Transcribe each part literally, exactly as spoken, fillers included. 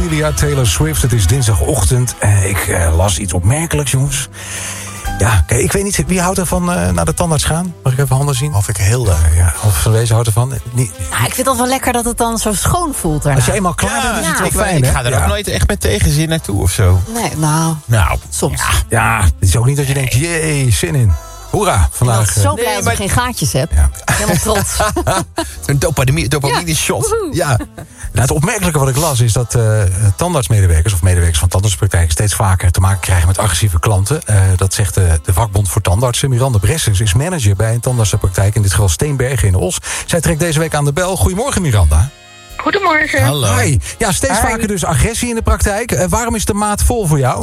Amelia, Taylor Swift. Het is dinsdagochtend. Uh, ik uh, las iets opmerkelijks, jongens. Ja, kijk, ik weet niet, wie houdt ervan uh, naar de tandarts gaan? Mag ik even handen zien? Of ik heel leuk. Uh, ja, of van wezen houdt ervan. Niet, nou, ik vind het wel lekker dat het dan zo schoon voelt daarna. Als je eenmaal klaar bent, ja, is het ja. wel Ik, fijn, ik hè? ga er ja. ook nooit echt met tegenzin naartoe of zo. Nee, nou, Nou, soms. ja. Ja, het is ook niet dat je denkt, jee, zin in. Hoera, vandaag. Ik ben zo uh, blij nee, dat maar- ik geen gaatjes heb. Ja. Helemaal trots. Een dopamine, dopamine shot. Woehoe. Ja, nou, het opmerkelijke wat ik las is dat uh, tandartsmedewerkers of medewerkers van tandartspraktijken steeds vaker te maken krijgen met agressieve klanten. Uh, dat zegt de, de vakbond voor tandartsen. Miranda Bressers is manager bij een tandartsenpraktijk, in dit geval Steenbergen in Os. Zij trekt deze week aan de bel. Goedemorgen, Miranda. Goedemorgen. Hallo. Hi. Ja, steeds Hi. vaker dus agressie in de praktijk. Uh, waarom is de maat vol voor jou?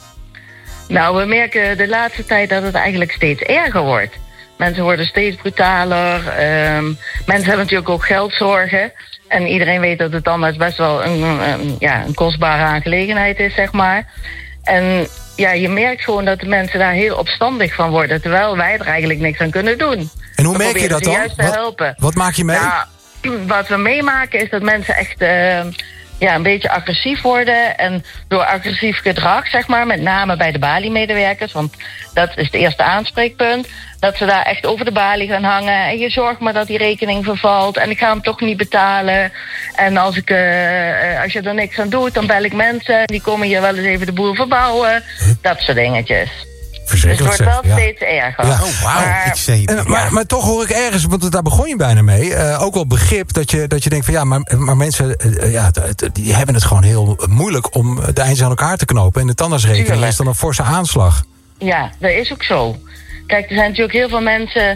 Nou, we merken de laatste tijd dat het eigenlijk steeds erger wordt. Mensen worden steeds brutaler. Um, mensen hebben natuurlijk ook geldzorgen. En iedereen weet dat het tandarts best wel een, een, ja, een kostbare aangelegenheid is, zeg maar. En ja, je merkt gewoon dat de mensen daar heel opstandig van worden, terwijl wij er eigenlijk niks aan kunnen doen. En hoe We merk je proberen dat ze dan? juist te Wat, helpen. wat maak je mee? Nou, wat we meemaken is dat mensen echt uh, ja, een beetje agressief worden. En door agressief gedrag, zeg maar, met name bij de balie-medewerkers, want dat is het eerste aanspreekpunt, dat ze daar echt over de balie gaan hangen. En je zorgt maar dat die rekening vervalt. En ik ga hem toch niet betalen. En als, ik, uh, als je er niks aan doet, dan bel ik mensen. Die komen hier wel eens even de boel verbouwen. Dat soort dingetjes. Dus het Verschrikkelijk wordt wel zeg, ja. steeds erger. Ja. Oh, wauw. Maar- Ik zei, En, maar, ja. maar toch hoor ik ergens, want daar begon je bijna mee, uh, ook wel begrip dat je, dat je denkt van ja, maar, maar mensen uh, ja, d- d- die hebben het gewoon heel moeilijk om de eindjes aan elkaar te knopen. En de tandartsrekening Tuurlijk. is dan een forse aanslag. Ja, dat is ook zo. Kijk, er zijn natuurlijk heel veel mensen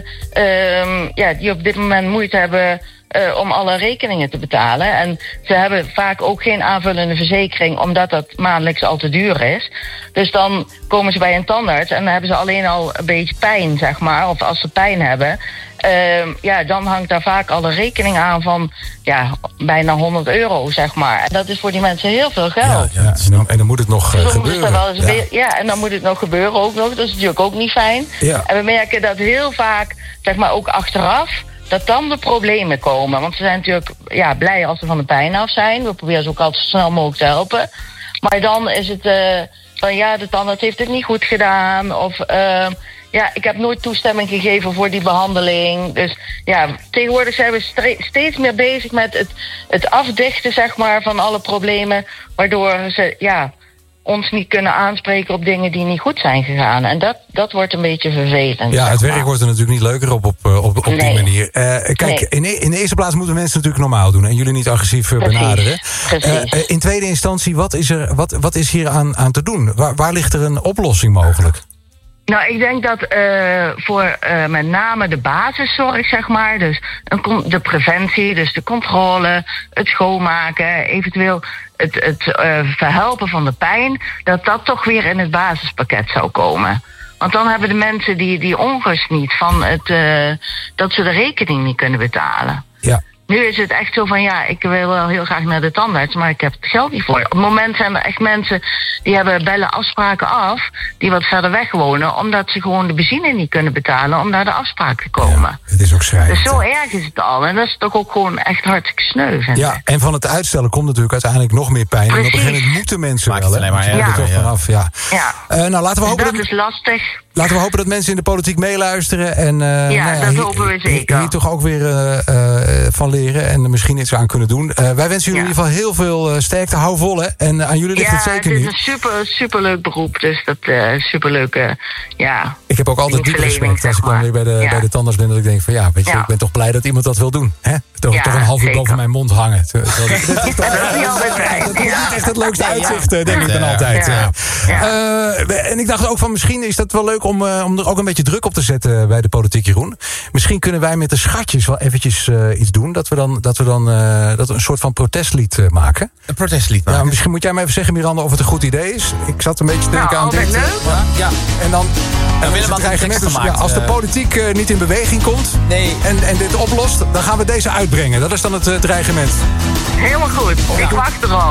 um, ja, die op dit moment moeite hebben uh, om alle rekeningen te betalen. En ze hebben vaak ook geen aanvullende verzekering, omdat dat maandelijks al te duur is. Dus dan komen ze bij een tandarts en dan hebben ze alleen al een beetje pijn, zeg maar. Of als ze pijn hebben, um, ja, dan hangt daar vaak al een rekening aan van ja, bijna honderd euro, zeg maar. En dat is voor die mensen heel veel geld. Ja, en, dan, en dan moet het nog uh, Soms is gebeuren. dat wel eens Ja. weer, ja, en dan moet het nog gebeuren ook nog. Dat is natuurlijk ook niet fijn. Ja. En we merken dat heel vaak, zeg maar ook achteraf, dat dan de problemen komen. Want ze zijn natuurlijk ja, blij als ze van de pijn af zijn. We proberen ze ook altijd zo snel mogelijk te helpen. Maar dan is het uh, van ja, de tandarts heeft het niet goed gedaan. Of uh, ja, ik heb nooit toestemming gegeven voor die behandeling. Dus ja, tegenwoordig zijn we stre- steeds meer bezig met het, het afdichten, zeg maar, van alle problemen. Waardoor ze ja, ons niet kunnen aanspreken op dingen die niet goed zijn gegaan. En dat, dat wordt een beetje vervelend. Ja, zeg het werk maar. wordt er natuurlijk niet leuker op, op, op, op die Nee. manier. Uh, kijk, Nee. in, e- in de eerste plaats moeten mensen natuurlijk normaal doen en jullie niet agressief uh, Precies. benaderen. Precies. Uh, uh, in tweede instantie, wat is, er, wat, wat is hier aan, aan te doen? Waar, waar ligt er een oplossing mogelijk? Nou, ik denk dat uh, voor uh, met name de basiszorg, zeg maar, dus een con- de preventie, dus de controle, het schoonmaken, eventueel het, het uh, verhelpen van de pijn, dat dat toch weer in het basispakket zou komen. Want dan hebben de mensen die, die onrust niet van het, uh, dat ze de rekening niet kunnen betalen. Ja. Nu is het echt zo van, ja, ik wil wel heel graag naar de tandarts, maar ik heb het geld niet voor. Op het moment zijn er echt mensen die hebben bellen afspraken af, die wat verder weg wonen, omdat ze gewoon de benzine niet kunnen betalen om naar de afspraak te komen. Ja, het is ook schrijnend. Dus zo erg is het al. En dat is toch ook gewoon echt hartstikke sneu, vind Ja, ik. en van het uitstellen komt natuurlijk uiteindelijk nog meer pijn. En op een Precies. gegeven moment moeten mensen Maakt wel. het hè, alleen maar want ze erger, moeten er toch ja. vanaf. Ja. Ja, Uh, nou, laten we, dus hopen dat dat, is lastig. laten we hopen dat mensen in de politiek meeluisteren. En, uh, Ja, nou dat hier- hopen we hier- zeker. Hier toch ook weer uh, uh, van leren en er misschien iets aan kunnen doen. Uh, wij wensen jullie Ja. in ieder geval heel veel uh, sterkte. Hou vol, hè. En uh, aan jullie ligt Ja, het het zeker is niet. een super, superleuk beroep. Dus dat uh, superleuke, ja. Ik heb ook altijd diep dienstverlening, respect als ik zeg dan weer maar. bij de, Ja. bij de tandarts ben. Dat ik denk van ja, weet je, Ja. ik ben toch blij dat iemand dat wil doen. Hè? Toch, Ja, toch een half uur zeker. boven mijn mond hangen. Terwijl- terwijl- dat is toch- Ja, dat is niet altijd fijn. Dat is Ja. niet echt het leukste Ja, ja. uitzicht, eh, denk ik dan Ja. altijd. Ja. Ja. Uh, en ik dacht ook van misschien is dat wel leuk om, uh, om er ook een beetje druk op te zetten bij de politiek, Jeroen. Misschien kunnen wij met de schatjes wel eventjes uh, iets doen. Dat we dan, dat we dan uh, dat we een soort van protestlied uh, maken. Een protestlied Nou, maken. misschien moet jij me even zeggen, Miranda, of het een goed idee is. Ik zat een beetje te denken Nou, aan altijd dit. uh, leuk. ja, ja, en dan... En Willem dan had een krijg je tekst net dus, gemaakt, ja, als de uh, politiek uh, niet in beweging komt Nee. en, en dit oplost, dan gaan we deze uitbrengen. Dat is dan het uh, dreigement. Helemaal goed. Ik wacht erop.